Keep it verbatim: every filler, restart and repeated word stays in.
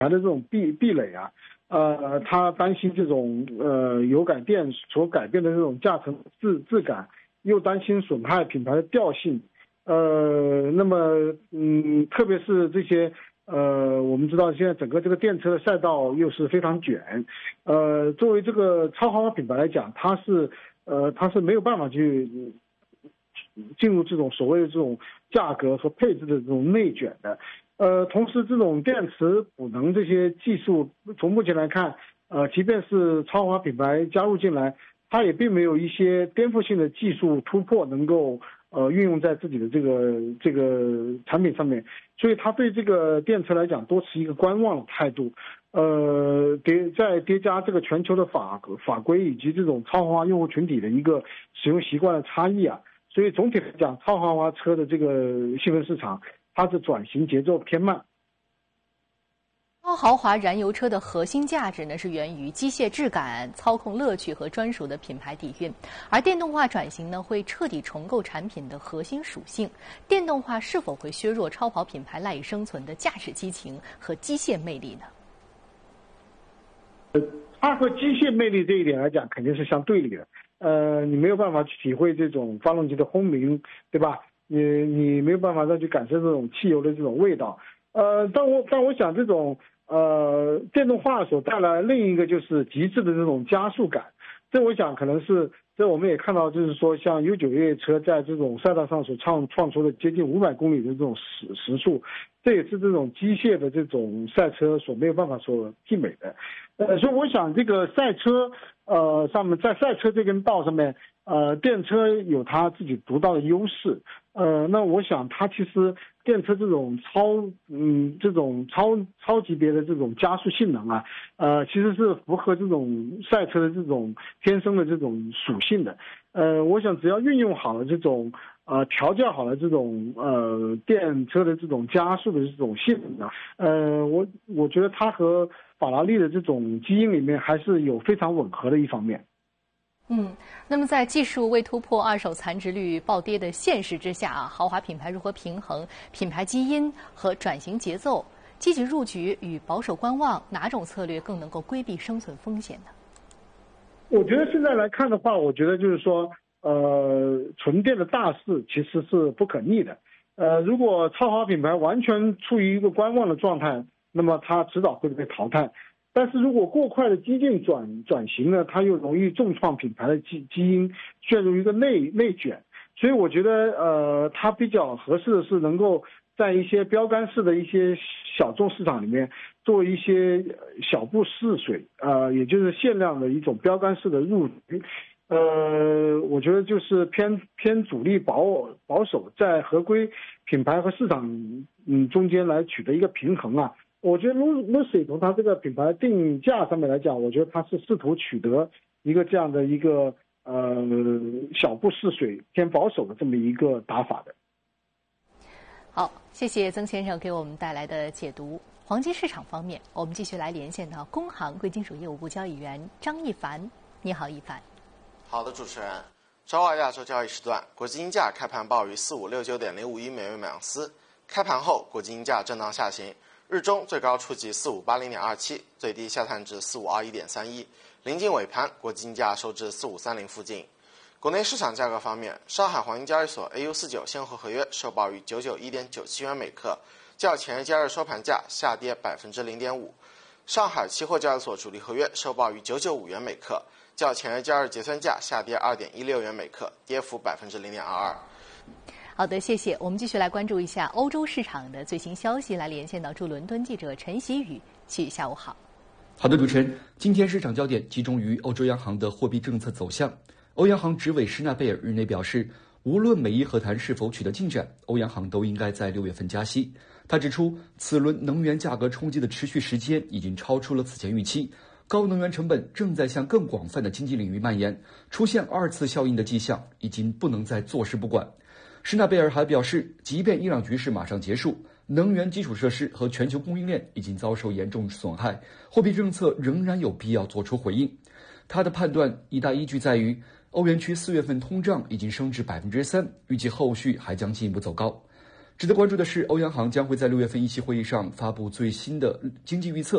的这种壁壁垒啊，呃，他担心这种呃油改电所改变的这种驾乘质质感，又担心损害品牌的调性。呃，那么嗯，特别是这些呃，我们知道现在整个这个电车的赛道又是非常卷，呃，作为这个超豪华品牌来讲，它是呃它是没有办法去进入这种所谓的这种价格和配置的这种内卷的。呃，同时这种电池补能这些技术，从目前来看，呃，即便是超豪华品牌加入进来，它也并没有一些颠覆性的技术突破能够呃运用在自己的这个这个产品上面，所以它对这个电车来讲多持一个观望的态度。呃，叠再叠加这个全球的法法规以及这种超豪华用户群体的一个使用习惯的差异啊，所以总体来讲，超豪华车的这个细分市场，它的转型节奏偏慢。 超豪华燃油车的核心价值呢，是源于机械质感、操控乐趣和专属的品牌底蕴，而电动化转型呢，会彻底重构产品的核心属性。电动化是否会削弱超跑品牌赖以生存的驾驶激情和机械魅力呢？ 呃，它和机械魅力这一点来讲，肯定是相对立的。呃，你没有办法去体会这种发动机的轰鸣，对吧？你你没有办法再去感受这种汽油的这种味道。呃，但我但我想这种呃电动化所带来另一个就是极致的这种加速感。这我想可能是，这我们也看到，就是说像 U 九越野车在这种赛道上所创创出的接近五百公里的这种时时速，这也是这种机械的这种赛车所没有办法所媲美的。呃，所以我想这个赛车呃上面在赛车这根道上面，呃电车有它自己独到的优势。呃，那我想它其实电车这种超嗯这种超超级别的这种加速性能啊，呃其实是符合这种赛车的这种天生的这种属性的。呃，我想只要运用好了这种呃调教好了这种呃电车的这种加速的这种性能，呃我我觉得它和法拉利的这种基因里面还是有非常吻合的一方面。 嗯，那么在技术未突破、二手残值率暴跌的现实之下啊，豪华品牌如何平衡品牌基因和转型节奏？积极入局与保守观望，哪种策略更能够规避生存风险呢？ 我觉得现在来看的话，我觉得就是说，呃，纯电的大势其实是不可逆的。呃，如果超豪华品牌完全处于一个观望的状态，那么它迟早会被淘汰。但是如果过快的激进转转型呢，它又容易重创品牌的基基因，陷入一个内内卷。所以我觉得，呃，它比较合适的是能够在一些标杆式的一些小众市场里面做一些小步试水，呃，也就是限量的一种标杆式的入局。呃，我觉得就是偏偏主力保保守，在合规品牌和市场嗯中间来取得一个平衡啊。我觉得 Lucy 从它这个品牌定价上面来讲，我觉得它是试图取得一个这样的一个呃小步试水、偏保守的这么一个打法的。 好，谢谢曾先生给我们带来的解读。黄金市场方面，我们继续来连线到工行贵金属业务部交易员张一凡。你好，一凡。 好的，主持人。周二亚洲交易时段，国际金价开盘报于四五六九点零五一美元每盎司，开盘后国际金价震荡下行。日中最高触及四五八零点二七，最低下探至四五二一点三一，临近尾盘，国际金价收至四五三零附近。国内市场价格方面，上海黄金交易所 A U 四九现货合约收报于九九一点九七元每克，较前日交易收盘价下跌百分之零点五。上海期货交易所主力合约收报于九九五元每克，较前日交易结算价下跌二点一六元每克，跌幅百分之零点二二。 好的，谢谢。我们继续来关注一下欧洲市场的最新消息，来连线到驻伦敦记者陈喜宇。喜宇，下午好。 好的，主持人，今天市场焦点集中于欧洲央行的货币政策走向。欧央行执委施纳贝尔日内表示，无论美伊和谈是否取得进展，欧央行都应该在六月份加息。他指出，此轮能源价格冲击的持续时间已经超出了此前预期，高能源成本正在向更广泛的经济领域蔓延，出现二次效应的迹象，已经不能再坐视不管。施纳贝尔还表示，即便伊朗局势马上结束，能源基础设施和全球供应链已经遭受严重损害，货币政策仍然有必要做出回应。他的判断一大依据在于，欧元区四月份通胀已经升至百分之三，预计后续还将进一步走高。 值得关注的是，欧央行将会在六月份议息会议上发布最新的经济预测。